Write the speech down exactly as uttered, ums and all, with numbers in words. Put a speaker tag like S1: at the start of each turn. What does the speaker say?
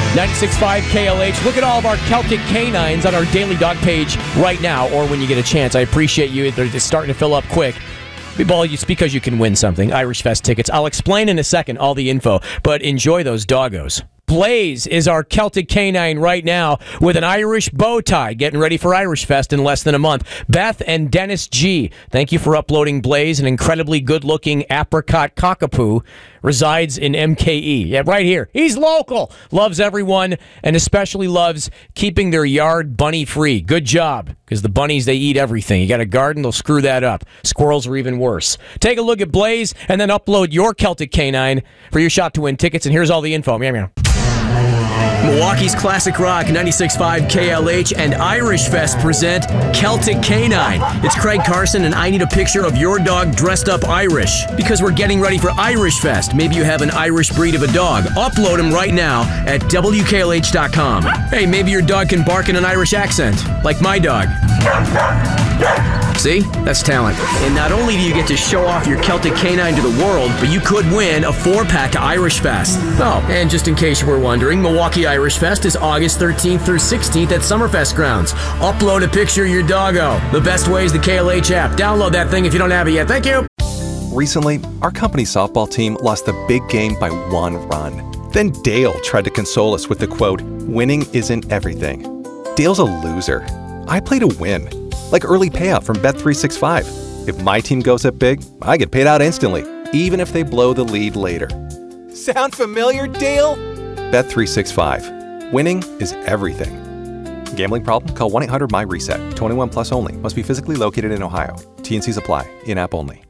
S1: ninety-six point five K L H. Look at all of our Celtic canines on our Daily Dog page right now, or when you get a chance. I appreciate you. They're just starting to fill up quick. Well, it's because you can win something. Irish Fest tickets. I'll explain in a second all the info, but enjoy those doggos. Blaze is our Celtic canine right now with an Irish bow tie, getting ready for Irish Fest in less than a month. Beth and Dennis G, thank you for uploading Blaze, an incredibly good-looking apricot cockapoo, resides in M K E. Yeah, right here. He's local, loves everyone, and especially loves keeping their yard bunny-free. Good job, because the bunnies, they eat everything. You got a garden, they'll screw that up. Squirrels are even worse. Take a look at Blaze, and then upload your Celtic canine for your shot to win tickets, and here's all the info. Meow, meow. Milwaukee's Classic Rock ninety-six point five K L H and Irish Fest present Celtic Canine. It's Craig Carson, and I need a picture of your dog dressed up Irish because we're getting ready for Irish Fest. Maybe you have an Irish breed of a dog. Upload him right now at W K L H dot com. Hey, maybe your dog can bark in an Irish accent, like my dog. See? That's talent. And not only do you get to show off your Celtic canine to the world, but you could win a four-pack to Irish Fest. Oh, and just in case you were wondering, Milwaukee Irish Fest is August thirteenth through sixteenth at Summerfest grounds. Upload a picture of your doggo. The best way is the K L H app. Download that thing if you don't have it yet. Thank you.
S2: Recently, our company softball team lost the big game by one run. Then Dale tried to console us with the quote, "Winning isn't everything." Dale's a loser. I play to win. Like early payout from Bet three sixty-five. If my team goes up big, I get paid out instantly, even if they blow the lead later. Sound familiar, Dale? Bet three sixty-five. Winning is everything. Gambling problem? Call one eight hundred M Y RESET. twenty-one plus only. Must be physically located in Ohio. T and Cs apply. In-app only.